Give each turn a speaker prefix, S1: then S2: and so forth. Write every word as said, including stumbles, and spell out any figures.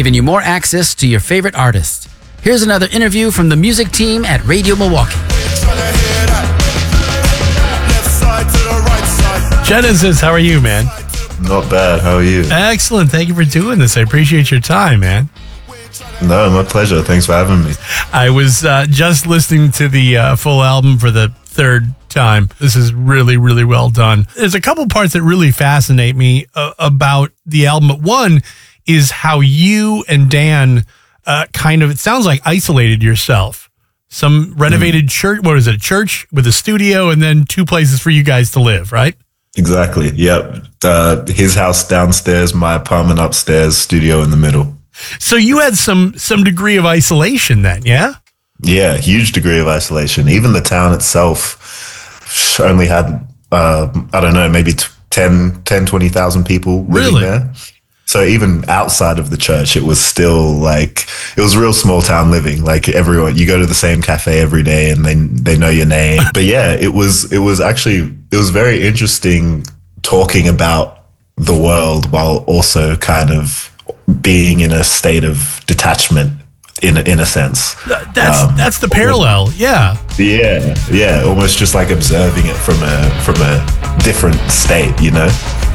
S1: giving you more access to your favorite artists. Here's another interview from the music team at Radio Milwaukee.
S2: Genesis, how are you, man?
S3: Not bad. How are you?
S2: Excellent. Thank you for doing this. I appreciate your time, man.
S3: No, my pleasure. Thanks for having me.
S2: I was uh, just listening to the uh, full album for the third time. This is really, really well done. There's a couple parts that really fascinate me uh, about the album. One is how you and Dan uh, kind of, it sounds like, isolated yourself. Some renovated mm. church, what is it, a church with a studio and then two places for you guys to live, right?
S3: Exactly. Yep. Uh, his house downstairs, my apartment upstairs, studio in the middle.
S2: So you had some some degree of isolation then, yeah?
S3: Yeah, huge degree of isolation. Even the town itself only had, uh, I don't know, maybe ten, twenty thousand people living
S2: really?
S3: there. So even outside of the church, it was still like, it was real small town living. Like everyone, you go to the same cafe every day and they they know your name. But yeah, it was it was actually, it was very interesting talking about the world while also kind of being in a state of detachment in a, in a sense.
S2: That's um, that's the parallel, yeah.
S3: Yeah, yeah, almost just like observing it from a from a different state, you know?